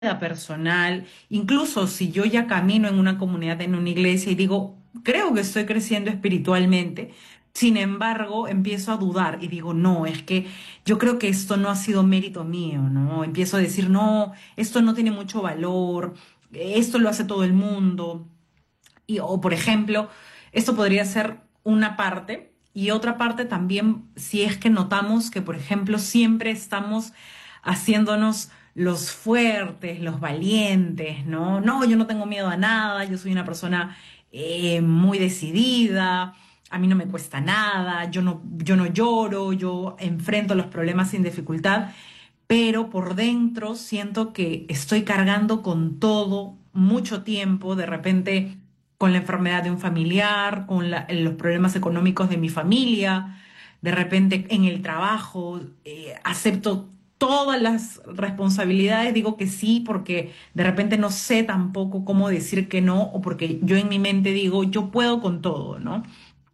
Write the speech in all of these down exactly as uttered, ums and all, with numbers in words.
personal, incluso si yo ya camino en una comunidad, en una iglesia y digo, creo que estoy creciendo espiritualmente, sin embargo, empiezo a dudar y digo, no, es que yo creo que esto no ha sido mérito mío, ¿no? Empiezo a decir, no, esto no tiene mucho valor, esto lo hace todo el mundo. Y, o por ejemplo, esto podría ser una parte y otra parte también si es que notamos que, por ejemplo, siempre estamos haciéndonos los fuertes, los valientes, ¿no? No, yo no tengo miedo a nada, yo soy una persona eh, muy decidida, a mí no me cuesta nada, yo no, yo no lloro, yo enfrento los problemas sin dificultad, pero por dentro siento que estoy cargando con todo mucho tiempo, de repente con la enfermedad de un familiar, con la- los problemas económicos de mi familia, de repente en el trabajo, eh, acepto todas las responsabilidades, digo que sí, porque de repente no sé tampoco cómo decir que no, o porque yo en mi mente digo, yo puedo con todo, ¿no?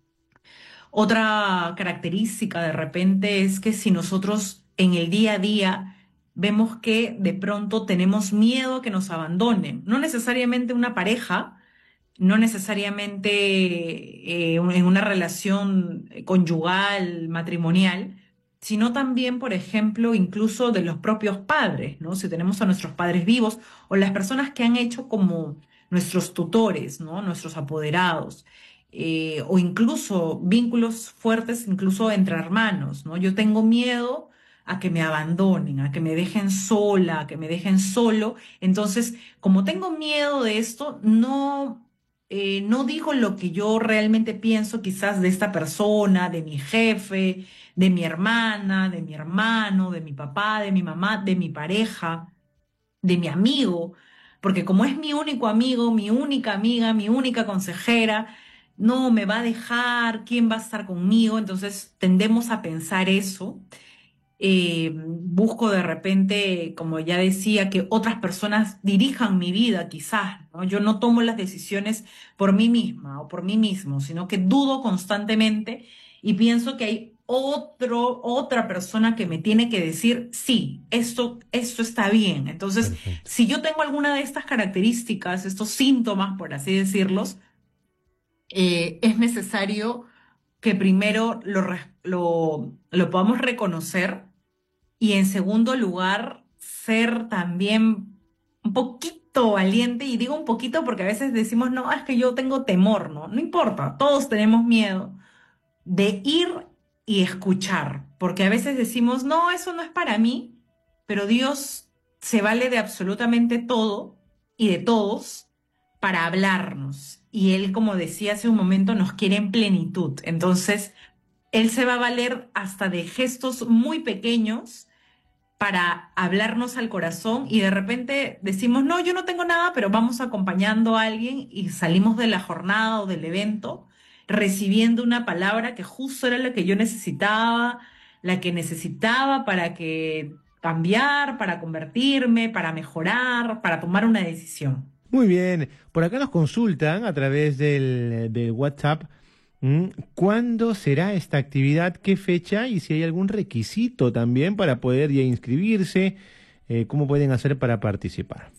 Otra característica de repente es que si nosotros en el día a día vemos que de pronto tenemos miedo a que nos abandonen, no necesariamente una pareja, no necesariamente eh, en una relación conyugal, matrimonial, sino también, por ejemplo, incluso de los propios padres, ¿no? Si tenemos a nuestros padres vivos o las personas que han hecho como nuestros tutores, ¿no? Nuestros apoderados, eh, o incluso vínculos fuertes, incluso entre hermanos, ¿no? Yo tengo miedo a que me abandonen, a que me dejen sola, a que me dejen solo. Entonces, como tengo miedo de esto, no eh, no digo lo que yo realmente pienso quizás de esta persona, de mi jefe, de mi hermana, de mi hermano, de mi papá, de mi mamá, de mi pareja, de mi amigo, porque como es mi único amigo, mi única amiga, mi única consejera, no me va a dejar, ¿quién va a estar conmigo? Entonces tendemos a pensar eso. Eh, busco de repente, como ya decía, que otras personas dirijan mi vida, quizás, ¿no? Yo no tomo las decisiones por mí misma o por mí mismo, sino que dudo constantemente y pienso que hay otro, otra persona que me tiene que decir, sí, esto, esto está bien. Entonces, Perfecto. si yo tengo alguna de estas características, estos síntomas, por así decirlos, eh, es necesario que primero lo, re- lo, lo podamos reconocer y en segundo lugar, ser también un poquito valiente, y digo un poquito porque a veces decimos, no, es que yo tengo temor, ¿no? No importa, todos tenemos miedo de ir y escuchar, porque a veces decimos, no, eso no es para mí, pero Dios se vale de absolutamente todo y de todos para hablarnos. Y Él, como decía hace un momento, nos quiere en plenitud. Entonces, Él se va a valer hasta de gestos muy pequeños para hablarnos al corazón y de repente decimos, no, yo no tengo nada, pero vamos acompañando a alguien y salimos de la jornada o del evento recibiendo una palabra que justo era la que yo necesitaba, la que necesitaba para que cambiar, para convertirme, para mejorar, para tomar una decisión. Muy bien. Por acá nos consultan a través del, del WhatsApp. ¿M? ¿Cuándo será esta actividad? ¿Qué fecha? Y si hay algún requisito también para poder ya inscribirse, eh, ¿cómo pueden hacer para participar?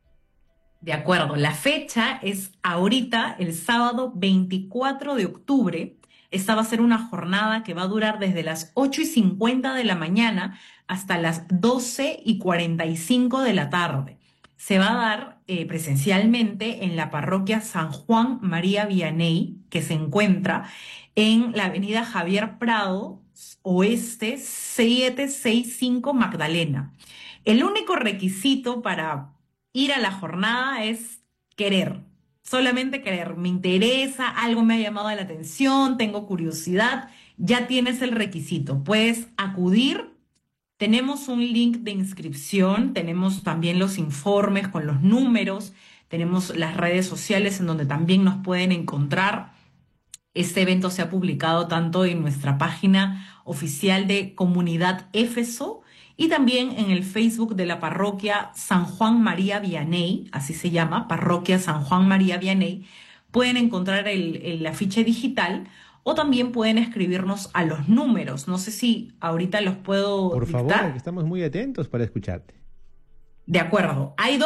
De acuerdo, la fecha es ahorita, el sábado veinticuatro de octubre. Esta va a ser una jornada que va a durar desde las ocho y cincuenta de la mañana hasta las doce y cuarenta y cinco de la tarde. Se va a dar eh, presencialmente en la parroquia San Juan María Vianney, que se encuentra en la avenida Javier Prado, oeste setecientos sesenta y cinco Magdalena. El único requisito para ir a la jornada es querer, solamente querer. Me interesa, algo me ha llamado la atención, tengo curiosidad, ya tienes el requisito. Puedes acudir. Tenemos un link de inscripción, tenemos también los informes con los números, tenemos las redes sociales en donde también nos pueden encontrar. Este evento se ha publicado tanto en nuestra página oficial de Comunidad Éfeso y también en el Facebook de la parroquia San Juan María Vianney, así se llama, parroquia San Juan María Vianney. Pueden encontrar el, el afiche digital o también pueden escribirnos a los números. No sé si ahorita los puedo Por favor, aquí dictar. estamos muy atentos para escucharte. De acuerdo. Hay